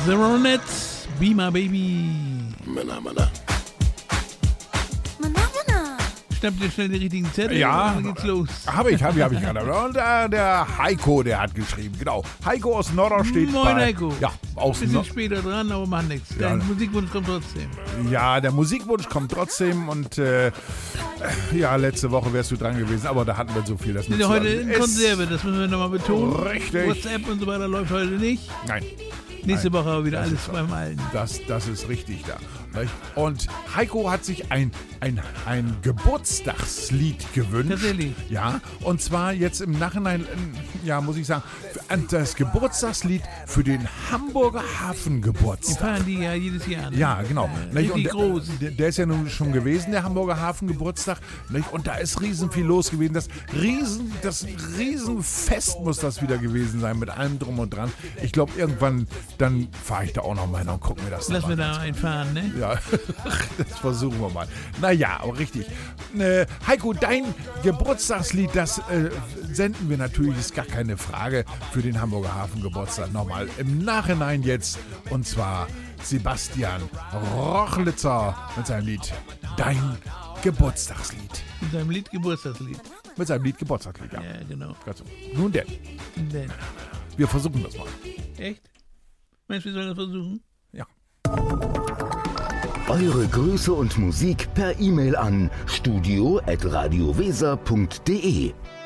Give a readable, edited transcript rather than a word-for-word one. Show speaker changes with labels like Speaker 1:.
Speaker 1: The Ronettes, Be My Baby.
Speaker 2: Männer.
Speaker 1: Schnapp dir schnell den richtigen Zettel
Speaker 2: Ja,
Speaker 1: und dann geht's los.
Speaker 2: Habe ich gerade. Und der Heiko, der hat geschrieben, genau. Heiko aus Norderstedt.
Speaker 1: Moin Heiko.
Speaker 2: Ja, aus
Speaker 1: Bisschen später dran, aber macht nichts. Dein Musikwunsch kommt trotzdem.
Speaker 2: Ja, der Musikwunsch kommt trotzdem und letzte Woche wärst du dran gewesen, aber da hatten wir so viel. Das
Speaker 1: Wir sind ja heute in Konserve, das müssen wir nochmal betonen.
Speaker 2: Richtig.
Speaker 1: WhatsApp und so weiter läuft heute nicht.
Speaker 2: Nein.
Speaker 1: Nächste Woche aber wieder
Speaker 2: das
Speaker 1: alles
Speaker 2: ist
Speaker 1: beim Alten.
Speaker 2: Das ist richtig da. Nicht? Und Heiko hat sich ein Geburtstagslied gewünscht.
Speaker 1: Tatsächlich?
Speaker 2: Ja, und zwar jetzt im Nachhinein, muss ich sagen, das Geburtstagslied für den Hamburger Hafengeburtstag.
Speaker 1: Die feiern die ja jedes Jahr. Ne?
Speaker 2: Ja, genau.
Speaker 1: Richtig
Speaker 2: Und
Speaker 1: groß.
Speaker 2: Der ist ja nun schon gewesen, der Hamburger Hafengeburtstag. Nicht? Und da ist riesen viel los gewesen. Das Riesenfest muss das wieder gewesen sein, mit allem drum und dran. Ich glaube, irgendwann, dann fahre ich da auch noch mal hin und gucke mir das
Speaker 1: Lass
Speaker 2: mal
Speaker 1: mir da einfahren, ne?
Speaker 2: Ja, das versuchen wir mal. Naja, aber richtig. Heiko, dein Geburtstagslied, das senden wir natürlich, ist gar keine Frage, für den Hamburger Hafengeburtstag nochmal im Nachhinein jetzt. Und zwar Sebastian Rochlitzer mit seinem Lied Dein Geburtstagslied.
Speaker 1: Mit seinem Lied Geburtstagslied.
Speaker 2: Mit seinem Lied Geburtstagslied, ja.
Speaker 1: Ja, genau.
Speaker 2: Ganz so. Nun denn,
Speaker 1: Denn.
Speaker 2: wir versuchen das mal.
Speaker 1: Echt? Meinst du, wir sollen das versuchen?
Speaker 2: Ja.
Speaker 3: Eure Grüße und Musik per E-Mail an studio@radioweser.de.